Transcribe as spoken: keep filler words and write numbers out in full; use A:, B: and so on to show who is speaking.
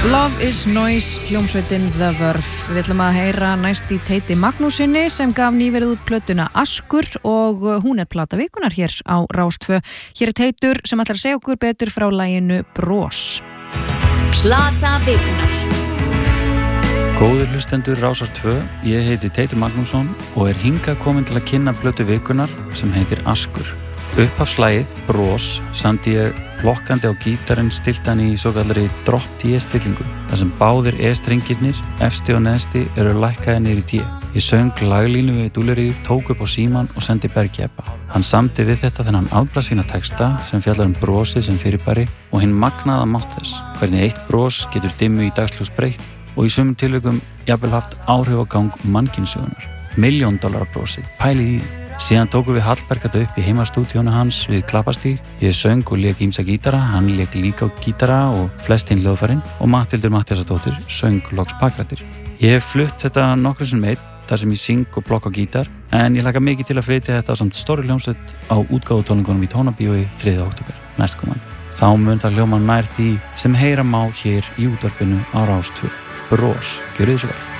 A: Love is Noise, hljómsveitin The Verve. Við ætlum að heyra næst í Teiti Magnúsinni sem gaf nýverið út plötuna Askur og hún er plata vikunar hér á Rás tvö. Hér er Teitur sem ætlar að segja okkur betur frá laginu Bros.
B: Plata vikunar.
C: Góðir hlustendur Rásar tvö, ég heiti Teitur Magnússon og er hingað komin til að kynna plötu vikunar sem heitir Askur. Upphafslagið, Bros, samdi ég plokkandi á gítarinn stiltan í svokallari drop D-stillingu, þar sem báðir E-strengirnir, efsti og neðsti, eru lækkaði niður í D. Ég söng laglínu við dúlerið, tók upp á síman og sendi Bergi Ebba. Hann samdi við þetta þennan afbragðsfína texta sem fjallar um brosið sem fyrirbæri og hinn magnaða mátt þess, hvernig eitt bros getur dimmu í dagsljós breytt og í sumum tilvikum jafnvel haft áhrif á gang mannkynssögunar. Milljón dollara brosið, pælið í því. Síðan tókum við Hallberg þetta upp í heimastúdíónu hans við Klapparstíg. Ég söng og lék ýmsa gítara, hann lék líka á gítara og flest hinn hljóðfærin og Matthildur Matthíasardóttir söng loks bakrættir. Ég hef flutt þetta nokkrum sinnum einn þar sem ég syng og blokk á gítar en ég hlakka mikið til að flytja þetta samt stóri hljómsveit á útgáfutónleikunum í Tónabíói þriðja október næstkomandi. Þá mun það hljóma nær því sem heyra má hér í útvarpinu á Rás tvö. Bros, gjörið svo vel.